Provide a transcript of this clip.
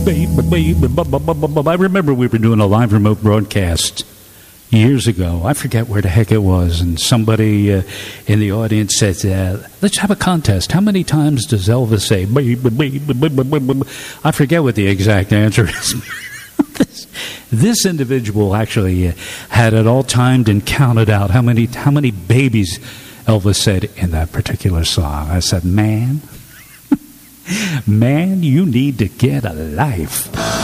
I remember we were doing a live remote broadcast years ago. I forget where the heck it was, and somebody in the audience said, let's have a contest. How many times does Elvis say? I forget what the exact answer is. This individual actually had it all timed and counted out how many babies Elvis said in that particular song. I said, man, you need to get a life.